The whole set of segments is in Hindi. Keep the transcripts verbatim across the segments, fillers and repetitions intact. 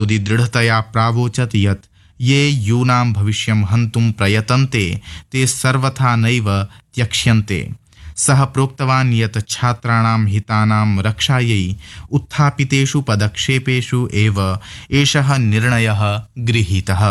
मोदी दृढ़तया प्रावोचत् यत् ये यूनां भविष्यं हन्तुं प्रयतन्ते ते सर्वथा नैव त्यक्ष्यन्ते। सः प्रोक्तवान् यत् छात्राणां हितानां रक्षायै उत्थापितेषु पदक्षेपेषु एव एषः निर्णयः गृहीतः।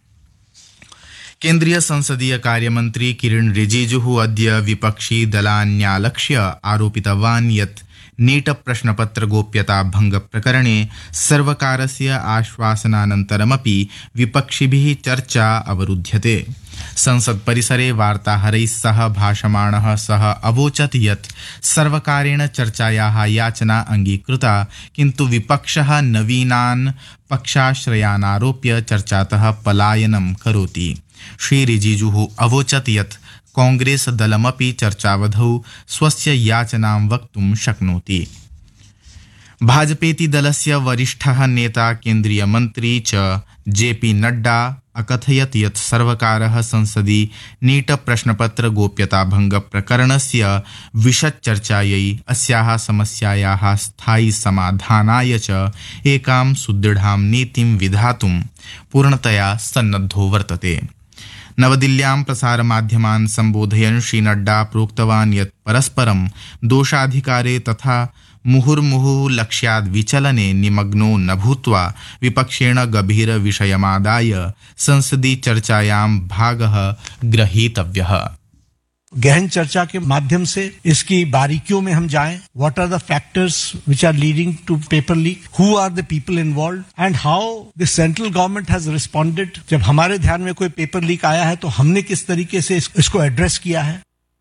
केन्द्रीय संसदीय कार्यमन्त्री किरण रिजिजुः अद्य विपक्षी दलान्यालक्ष्य आरोपितवान् यत् नीट प्रश्नपत्र गोप्यता भंग प्रकरणे सर्वकारस्य आश्वासनानन्तरमपि विपक्षिभिः चर्चा अवरुध्यते। संसद परिसरे वार्ताहरैः सह भाषमाणः सः अवोचत् यत् सर्वकारेण चर्चायाः याचना अङ्गीकृता, किन्तु विपक्षः नवीनान् पक्षाश्रयानारोप्य चर्चातः पलायनं करोति। श्री रिजिजुः अवोचत् यत् कांग्रेस दलमपि चर्चावधौ स्वस्य याचनां वक्तुं शक्नोति। भाजपेति दलस्य वरिष्ठः नेता केन्द्रीय मन्त्री च जेपी नड्डा अकथयत् यत् सर्वकारः संसदि नीट प्रश्नपत्र गोप्यता भंग प्रकरणस्य विशदचर्चायै अस्याः समस्यायाः स्थायी समाधानाय च एकां सुदृढां नीतिं विधातुं पूर्णतया सन्नद्धो वर्तते। नवदिल्ल्यां प्रसारमाध्यमान् सम्बोधयन् श्री नड्डा प्रोक्तवान् यत् परस्परं दोषाधिकारे तथा मुहुर्मुहुः लक्ष्याद् विचलने निमग्नो न भूत्वा विपक्षेण गभीर विषयमादाय संसदि चर्चायां भागः ग्रहीतव्यः। गहन चर्चा के माध्यम से इसकी बारीकियों में हम जाएं, what are the factors which are leading to paper leak, who are the people involved and how the central government has responded. जब हमारे ध्यान में कोई पेपर लीक आया है तो हमने किस तरीके से इस, इसको एड्रेस किया है।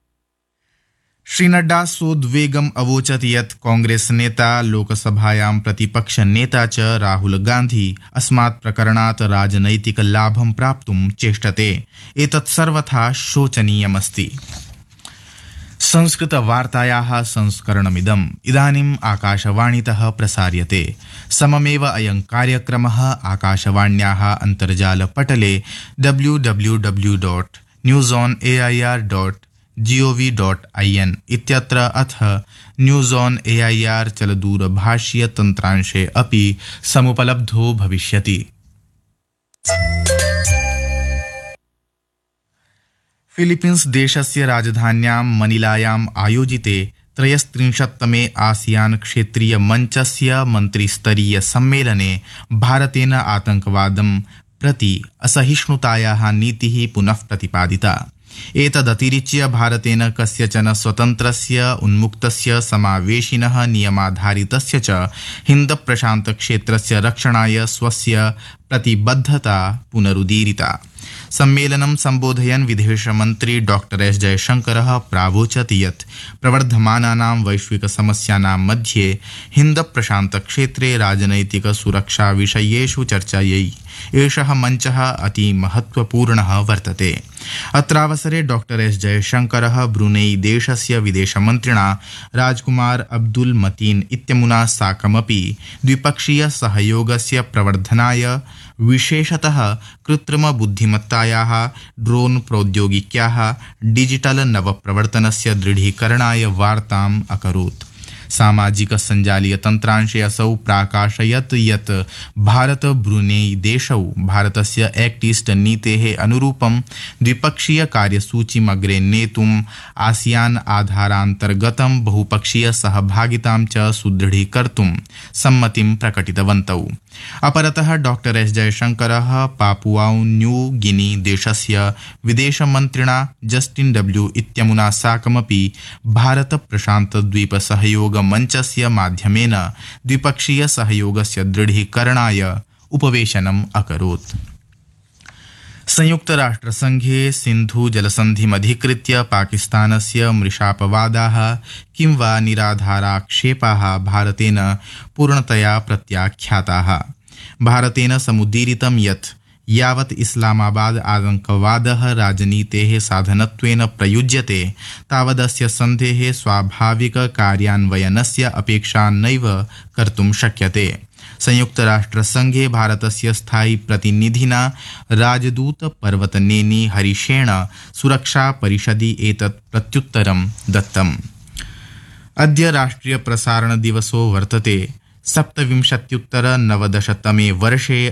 श्री नड्डा सोद्वेगम् अवोचत् यत् कांग्रेस नेता लोकसभायां प्रतिपक्ष नेता च राहुल गांधी अस्मात् प्रकरणात् राजनैतिक लाभं प्राप्तुं चेष्टते। एतत् सर्वथा शोचनीयमस्ति। संस्कृत वार्तायाः संस्करणमिदम् इदानीम् आकाशवाणीतः प्रसार्यते। सममेव अयं कार्यक्रमः आकाशवाण्याः अन्तर्जालपटले W W W dot news on A I R dot gov dot I N इत्यत्र अथ news on A I R चलदूरभाषीय तन्त्रांशे अपि समुपलब्धो भविष्यति। फिलीपीन्स् देशस्य राजधान्यां मनिलायाम् आयोजिते त्रयस्त्रिंशत्तमे आसियान क्षेत्रीय मञ्चस्य मन्त्रिस्तरीय सम्मेलने भारतेन आतंकवादं प्रति असहिष्णुतायाः नीतिः पुनः प्रतिपादिता। एतदतिरिच्य भारतेन कस्यचन स्वतन्त्रस्य उन्मुक्तस्य समावेशिनः नियमाधारितस्य च हिन्द प्रशान्त क्षेत्रस्य रक्षणाय स्वस्य प्रतिबद्धता पुनरुदीरिता। सम्मेलनं सम्बोधयन् विदेशमन्त्री डॉक्टर एस जयशंकरः प्रावोचत् यत् प्रवर्धमानानां वैश्विक समस्यानां मध्ये हिन्द प्रशान्त क्षेत्रे राजनैतिक सुरक्षा विषयेषु चर्चायै एषः मञ्चः अति महत्वपूर्णः वर्तते। अत्रावसरे डॉक्टर एस जयशंकरः ब्रुनेई देशस्य विदेशमन्त्रिणा राजकुमार अब्दुल मतीन इत्यमुना साकमपि द्विपक्षीय सहयोगस्य प्रवर्धनाय विशेषतः कृत्रिम बुद्धिमत्तायाः, ड्रोन प्रौद्योगिक्याः, डिजिटल नवप्रवर्तनस्य दृढीकरणाय वार्ताम् अकरोत्। सामाजिक संजालीय तन्त्रांशे असौ प्राकाशयत् यत् भारत ब्रुनेई देशौ भारतस्य एक्ट ईस्ट नीतेः अनुरूपं द्विपक्षीय कार्यसूचीम् अग्रे नेतुम् आसियान आधारान्तर्गतं बहुपक्षीय सहभागितां च सुदृढीकर्तुं सम्मतिं प्रकटितवन्तौ। अपरतः डॉक्टर एस जयशंकरः पापुआउ न्यू गिनी देशस्य विदेशमन्त्रिणा जस्टिन डब्ल्यू इत्यमुना साकमपि भारत प्रशान्त द्वीप सहयोग मञ्चस्य माध्यमेन द्विपक्षीय सहयोगस्य दृढीकरणाय उपवेशनम् अकरोत्। संयुक्त राष्ट्रसंघे सिन्धु जलसन्धिमधिकृत्य पाकिस्तानस्य मृषापवादाः किं वा निराधाराक्षेपाः भारतेन पूर्णतया प्रत्याख्याताः। भारतेन समुदीरितं यत् यावत् इस्लामाबाद आतंकवादः राजनीतेः साधनत्वेन प्रयुज्यते तावदस्य सन्धेः स्वाभाविक कार्यान्वयनस्य अपेक्षा नैव कर्तुं शक्यते। संयुक्त राष्ट्रसंघे भारतस्य स्थायी प्रतिनिधिना राजदूत पर्वतनेनी हरिशेन सुरक्षा परिषदि एतत् प्रत्युत्तरं दत्तम्। अद्य राष्ट्रिय प्रसारण दिवसो वर्तते। सप्तविंशत्युत्तर नवदशतमे वर्षे